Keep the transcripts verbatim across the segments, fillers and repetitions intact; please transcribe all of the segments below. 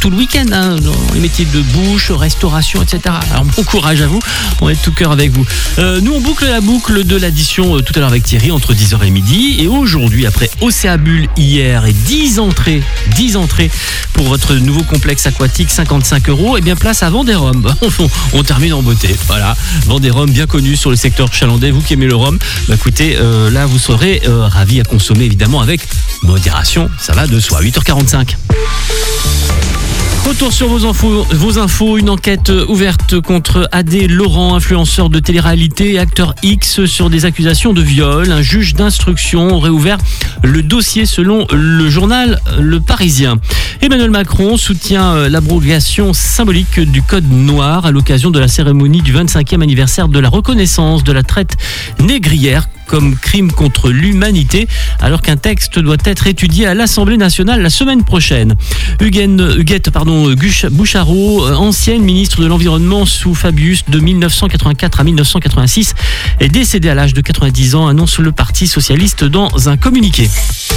tout le week-end, hein, dans les métiers de bouche, restauration, et cetera. Alors bon courage à vous, on est de tout cœur avec vous. Euh, nous on boucle la boucle de l'addition euh, tout à l'heure avec Thierry entre dix heures et midi. Et aujourd'hui, après Océa Bulle hier et dix entrées, dix entrées pour votre nouveau complexe aquatique, cinquante-cinq euros, et bien place à Vendée-Rhum. On, on termine en beauté. Voilà, Vendée-Rhum bien connu sur le secteur chalandais. Vous qui aimez le rhum, bah écoutez, euh, là vous serez euh, ravis à consommer évidemment avec modération, ça va de soi. huit heures quarante-cinq. Retour sur vos infos, vos infos, une enquête ouverte contre Adé Laurent, influenceur de télé-réalité et acteur X, sur des accusations de viol. Un juge d'instruction aurait ouvert le dossier selon le journal Le Parisien. Emmanuel Macron soutient l'abrogation symbolique du code noir à l'occasion de la cérémonie du vingt-cinquième anniversaire de la reconnaissance de la traite négrière comme crime contre l'humanité, alors qu'un texte doit être étudié à l'Assemblée nationale la semaine prochaine. Huguette, Huguette pardon, Boucharault, ancienne ministre de l'Environnement sous Fabius de mille neuf cent quatre-vingt-quatre à mille neuf cent quatre-vingt-six, est décédée à l'âge de quatre-vingt-dix ans, annonce le Parti socialiste dans un communiqué.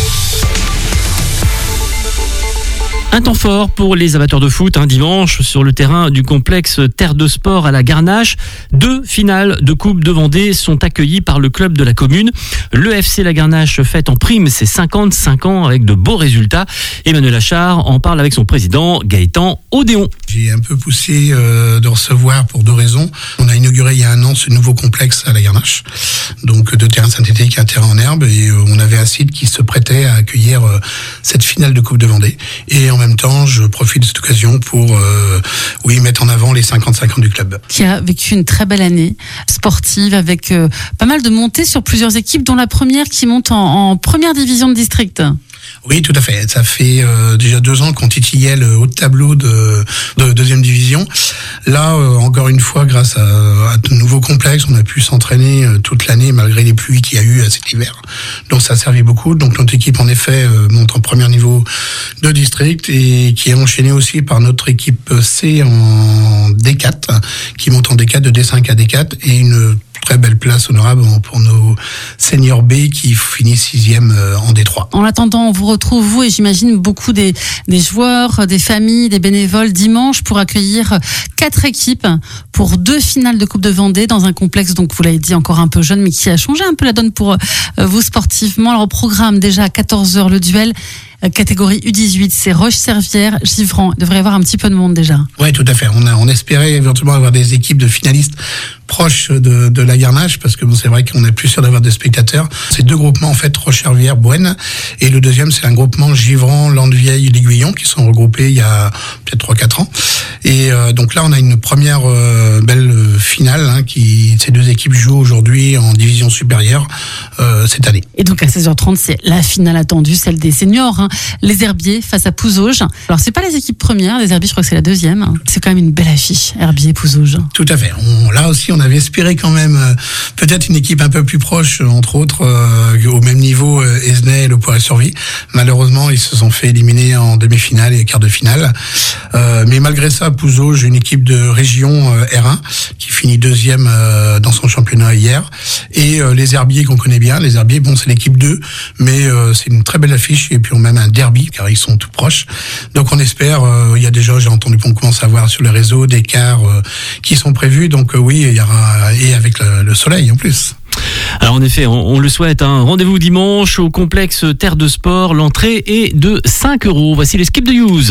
Un temps fort pour les amateurs de foot, un dimanche sur le terrain du complexe Terre de Sport à la Garnache. Deux finales de Coupe de Vendée sont accueillies par le club de la commune. Le F C La Garnache fête en prime ses cinquante-cinq ans avec de beaux résultats. Emmanuel Achard en parle avec son président Gaëtan Odéon. J'ai un peu poussé euh, de recevoir pour deux raisons. On a inauguré il y a un an ce nouveau complexe à la Garnache, donc deux terrains synthétiques, un terrain en herbe, et euh, on avait un site qui se prêtait à accueillir euh, cette finale de Coupe de Vendée. Et en même temps, je profite de cette occasion pour euh, oui, mettre en avant les cinquante-cinq ans du club. Qui a vécu une très belle année sportive avec euh, pas mal de montées sur plusieurs équipes, dont la première qui monte en, en première division de district. Oui, tout à fait. Ça fait euh, déjà deux ans qu'on titillait le haut de tableau de, de deuxième division. Là, euh, encore une fois, grâce à, à de nouveaux complexes, on a pu s'entraîner euh, toute l'année malgré les pluies qu'il y a eu à cet hiver. Donc ça a servi beaucoup. Donc notre équipe, en effet, euh, monte en premier niveau de district et qui est enchaînée aussi par notre équipe C en D quatre, qui monte en D quatre, de D cinq à D quatre, et une très belle place honorable pour nos seniors B qui finissent sixième en D trois. En attendant, on vous retrouve, vous et j'imagine beaucoup des, des joueurs, des familles, des bénévoles dimanche pour accueillir quatre équipes pour deux finales de Coupe de Vendée dans un complexe, donc vous l'avez dit, encore un peu jeune, mais qui a changé un peu la donne pour vous sportivement. Alors au programme, déjà à quatorze heures, le duel catégorie U dix-huit, c'est Roche-Servière, Givran. Il devrait y avoir un petit peu de monde déjà. Oui, tout à fait. On a, on espérait éventuellement avoir des équipes de finalistes proches de, de la Garnache, parce que bon, c'est vrai qu'on est plus sûr d'avoir des spectateurs. C'est deux groupements, en fait, Roche-Servière, Bouenne, et le deuxième, c'est un groupement Givran, Landevieille, L'Aiguillon, qui sont regroupés il y a peut-être trois quatre ans. Et euh, donc là, on a une première euh, belle finale, hein, qui, ces deux équipes jouent aujourd'hui en division supérieure euh, cette année. Et donc à seize heures trente, c'est la finale attendue, celle des seniors, hein. Les Herbiers face à Pouzauges. Alors c'est pas les équipes premières, les Herbiers, je crois que c'est la deuxième, hein. C'est quand même une belle affiche, Herbiers, Pouzauges. Tout à fait. On, là aussi, on avait espéré quand même euh, peut-être une équipe un peu plus proche, entre autres, euh, au même niveau, euh, Esnay et le Poiré-sur-Vie. Malheureusement, ils se sont fait éliminer en demi-finale et quart de finale. Euh, mais malgré ça, Pouzauges, une équipe de région euh, R un qui finit deuxième euh, dans son championnat hier. Et euh, les Herbiers qu'on connaît bien. Les Herbiers, bon, c'est l'équipe deux, mais euh, c'est une très belle affiche. Et puis on a même un derby, car ils sont tout proches. Donc on espère, euh, il y a déjà, j'ai entendu qu'on commence à voir sur les réseaux des quarts euh, qui sont prévus. Donc euh, oui, il y aura, et avec le, le soleil en plus. Alors en effet, on, on le souhaite, hein. Rendez-vous dimanche au complexe Terre de Sport. L'entrée est de cinq euros. Voici les skips de Use.